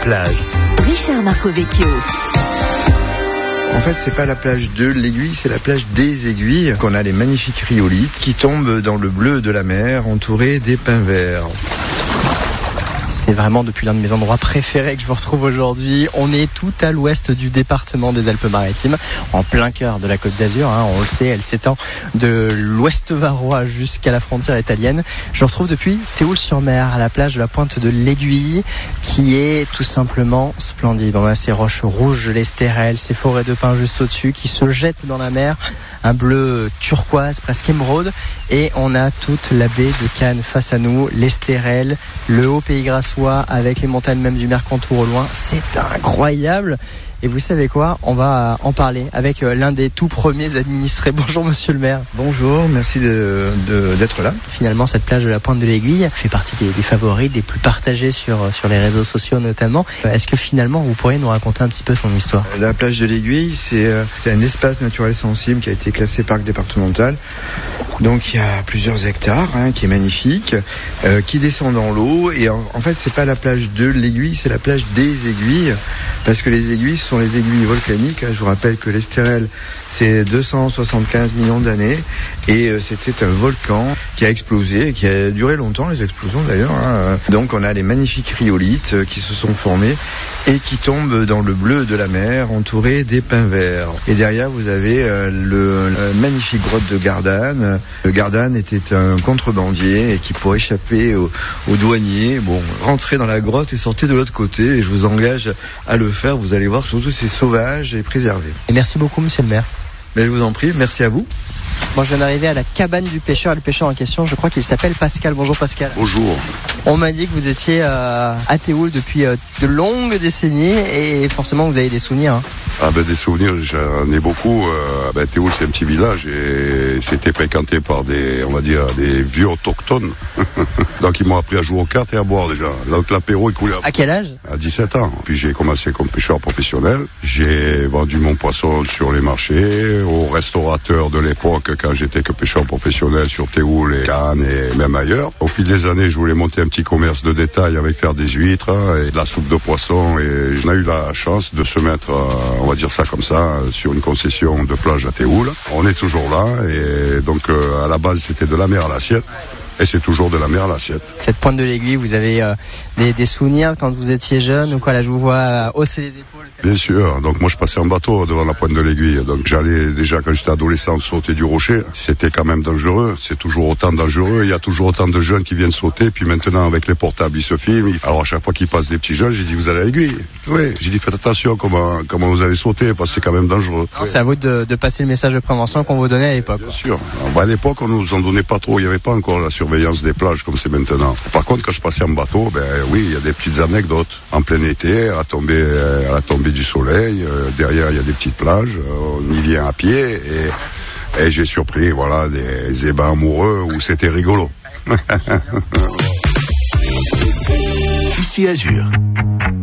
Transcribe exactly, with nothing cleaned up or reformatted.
plage. Richard Marcovecchio. En fait, c'est pas la plage de l'Aiguille, c'est la plage des Aiguilles, qu'on a les magnifiques rhyolites qui tombent dans le bleu de la mer, entourés des pins verts. C'est vraiment depuis l'un de mes endroits préférés que je vous retrouve aujourd'hui. On est tout à l'ouest du département des Alpes-Maritimes, en plein cœur de la Côte d'Azur. Hein, on le sait, elle s'étend de l'ouest varois jusqu'à la frontière italienne. Je vous retrouve depuis Théoul-sur-Mer, à la plage de la Pointe de l'Aiguille, qui est tout simplement splendide. On a ces roches rouges, l'Estérel, ces forêts de pins juste au-dessus, qui se jettent dans la mer, un bleu turquoise, presque émeraude. Et on a toute la baie de Cannes face à nous, l'Estérel, le haut Pays Grassois, avec les montagnes même du Mercantour au loin. C'est incroyable. Et vous savez quoi, on va en parler avec l'un des tout premiers administrés. Bonjour monsieur le maire. Bonjour, merci de, de, d'être là. Finalement, cette plage de la Pointe de l'Aiguille fait partie des, des favoris, des plus partagés sur, sur les réseaux sociaux notamment. Est-ce que finalement vous pourriez nous raconter un petit peu son histoire ? La plage de l'Aiguille, c'est, c'est un espace naturel sensible qui a été classé parc départemental. Donc il y a plusieurs hectares, hein, qui est magnifique, euh, qui descend dans l'eau. Et en, en fait, c'est pas la plage de l'Aiguille, c'est la plage des Aiguilles, parce que les aiguilles sont les aiguilles volcaniques. Je vous rappelle que l'Estérel, c'est deux cent soixante-quinze millions d'années, et euh, c'était un volcan qui a explosé, qui a duré longtemps, les explosions d'ailleurs. Hein. Donc on a les magnifiques rhyolites euh, qui se sont formés et qui tombent dans le bleu de la mer, entourés des pins verts. Et derrière, vous avez euh, le, le magnifique grotte de Gardanne. Le Gardanne était un contrebandier et qui, pour échapper aux, aux douaniers, bon, rentrait dans la grotte et sortait de l'autre côté. Et je vous engage à le faire. Vous allez voir, surtout c'est sauvage et préservé. Et merci beaucoup, monsieur le maire. Mais je vous en prie, merci à vous. Bon, je viens d'arriver à la cabane du pêcheur. Le pêcheur en question, je crois qu'il s'appelle Pascal. Bonjour Pascal. Bonjour. On m'a dit que vous étiez euh, à Théoul depuis euh, de longues décennies et forcément vous avez des souvenirs. Hein. Ah ben des souvenirs, j'en ai beaucoup. Euh, ben, Théoul, c'est un petit village et c'était fréquenté par des, on va dire, des vieux autochtones. Donc ils m'ont appris à jouer aux cartes et à boire déjà. Donc l'apéro il coulait. À... à quel âge ? À dix-sept ans. Puis j'ai commencé comme pêcheur professionnel. J'ai vendu mon poisson sur les marchés, aux restaurateurs de l'époque quand j'étais que pêcheur professionnel sur Théoul et Cannes et même ailleurs. Au fil des années, je voulais monter un petit commerce de détail avec faire des huîtres et de la soupe de poisson et j'en ai eu la chance de se mettre, on va dire ça comme ça, sur une concession de plage à Théoul. On est toujours là et donc à la base c'était de la mer à l'assiette. Et c'est toujours de la mer à l'assiette. Cette Pointe de l'Aiguille, vous avez euh, des, des souvenirs quand vous étiez jeune ou quoi? Là, je vous vois euh, hausser les épaules. Bien sûr. Donc moi, je passais en bateau devant la Pointe de l'Aiguille. Donc j'allais déjà quand j'étais adolescent sauter du rocher. C'était quand même dangereux. C'est toujours autant dangereux. Il y a toujours autant de jeunes qui viennent sauter. Puis maintenant, avec les portables, ils se filment. Alors à chaque fois qu'ils passent des petits jeunes, j'ai dit vous allez à l'Aiguille. Oui. J'ai dit faites attention comment comment vous allez sauter parce que c'est quand même dangereux. Oui. C'est à vous de, de passer le message de prévention qu'on vous donnait à l'époque. Bien sûr. Alors, bah, à l'époque, on nous en donnait pas trop. Il n'y avait pas encore la surveillance des plages comme c'est maintenant. Par contre, quand je passais en bateau, ben oui, il y a des petites anecdotes. En plein été, à la tombée, à la tombée du soleil, euh, derrière il y a des petites plages. Euh, on y vient à pied et, et j'ai surpris, voilà, des ébats amoureux où c'était rigolo. Ici Azur.